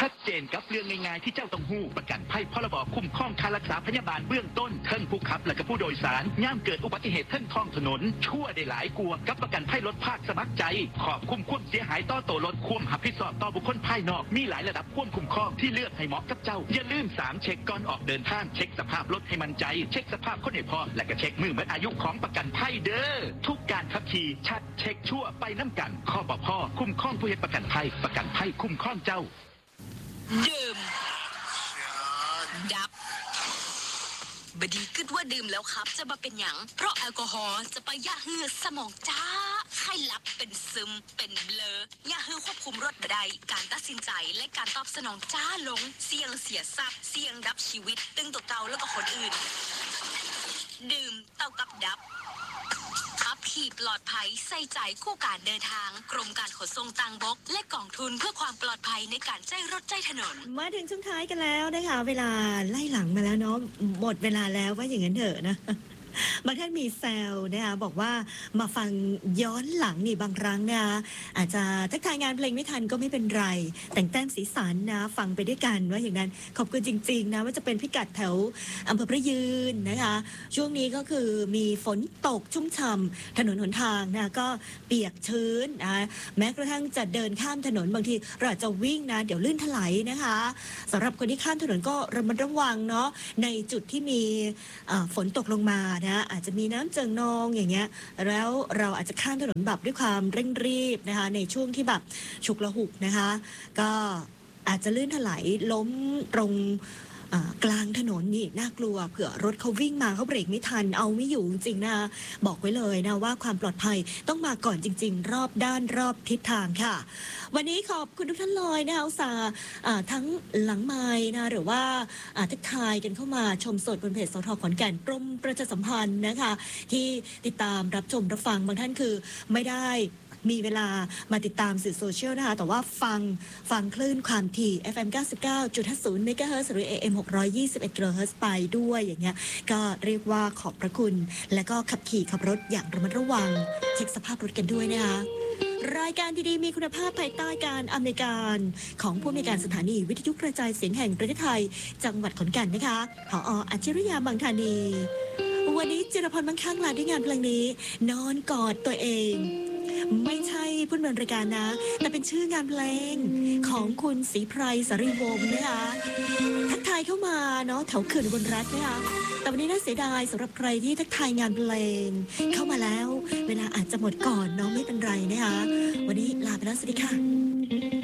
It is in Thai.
ชัดเจนกับเรื่องง่ายๆที่เจ้าต้องหู้ประกันภัยพรบคุ้มครองค่ารักษาพยาบาลเบื้องต้นเทิงผู้ขับและก็ผู้โดยสารย่ามเกิดอุบัติเหตุเทิงท้องถนนชั่วได้หลายกลัวกับประกันภัยรถภาคสมัครใจขอบคุ้มความเสียหายต่อตัวรถควมหับผิดชอบต่อบุคคลภายนอกมีหลายระดับควมคุ้มครองที่เลือกให้เหมาะกับเจ้าอย่าลืม3เช็คก่อนออกเดินทางเช็คสภาพรถให้มั่นใจเช็คสภาพคนให้พอและก็เช็คมือหมดอายุของประกันภัยเด้อทุกการขับขี่ชัดเช็คชั่วไปน้ำกันข้อปพคุ้มครองผู้เฮ็ดประกันภัยคุ้มครองเจ้าดื่มดับบดีคิดว่าดื่มแล้วครับจะมาเป็นหยังเพราะแอลกอฮอล์จะไปย่าฮือสมองจ้าให้หลับเป็นซึมเป็นเบลอย่าฮือควบคุมรถบ่ได้การตัดสินใจและการตอบสนองจ้าลงเสี่ยงเสียทรัพย์เสี่ยงดับชีวิตตึงตัวเก่าแล้วก็คนอื่นดื่มเท่ากับดับขับขี่ปลอดภัยใส่ใจคู่การเดินทางกรมการขนส่งทางบกและกองทุนเพื่อความปลอดภัยในการใช้รถใช้ถนนมาถึงช่วงท้ายกันแล้วนะคะเวลาไล่หลังมาแล้วเนาะหมดเวลาแล้วว่าอย่างนั้นเถอะนะบางท่านมีแซวนะคะบอกว่ามาฟังย้อนหลังนี่บางครั้งนะอาจจะทักทายงานเพลงไม่ทันก็ไม่เป็นไรแต่งแต้มสีสันนะฟังไปด้วยกันว่าอย่างนั้นขอบคุณจริงๆนะว่าจะเป็นพิกัดแถวอำเภอพระยืนนะคะช่วงนี้ก็คือมีฝนตกชุ่มฉ่ำถนนหนทางนะก็เปียกชื้นนะแม้กระทั่งจะเดินข้ามถนนบางทีเราอาจจะวิ่งนะเดี๋ยวลื่นถลายนะคะสำหรับคนที่ข้ามถนนก็ระมัดระวังเนาะในจุดที่มีฝนตกลงมานะอาจจะมีน้ำเจิ่งนองอย่างเงี้ยแล้วเราอาจจะข้ามถนนแบบด้วยความเร่งรีบนะคะในช่วงที่แบบฉุกละหุกนะคะก็อาจจะลื่นถลายล้มตรงกลางถนนนี่น่ากลัวเผื่อรถเขาวิ่งมาเขาเบรกไม่ทันเอาไม่อยู่จริงๆนะบอกไว้เลยนะว่าความปลอดภัยต้องมาก่อนจริงๆรอบด้านรอบทิศทางค่ะวันนี้ขอบคุณทุกท่านเลยนะคะอุตส่าห์ทั้งหลังไมค์นะหรือว่าทักทายกันเข้ามาชมสดบนเพจสท.ขอนแก่นกรมประชาสัมพันธ์นะคะที่ติดตามรับชมรับฟังบางท่านคือไม่ได้มีเวลามาติดตามสื่อโซเชียลนะคะแต่ว่าฟังคลื่นความถี่ FM 99.50 MHz หรือ AM 621 kHz ไปด้วยอย่างเงี้ยก็เรียกว่าขอบพระคุณและก็ขับขี่ขับรถอย่างระมัดระวังเช็คสภาพรถกันด้วยนะคะรายการดีๆมีคุณภาพภายใต้การอำนวยการของผู้อำนวยการสถานีวิทยุกระจายเสียงแห่งประเทศไทยจังหวัดขอนแก่นนะคะผอ.อัจฉริยาบางธานีวันนี้จิรพรมั่งคั่งลาด้วยงานเพลงนี้นอนกอดตัวเองไม่ใช่ผู้ดำเนินรายการนะแต่เป็นชื่องานเพลงของคุณศรีไพรสารีวงศ์นะคะทักทายเข้ามาเนาะแถวเขื่อนอุบลรัตน์นะคะแต่วันนี้น่าเสียดายสำหรับใครที่ทักทายงานเพลงเข้ามาแล้วเวลาอาจจะหมดก่อนเนาะไม่เป็นไรนะคะวันนี้ลาไปแล้วสวัสดีค่ะ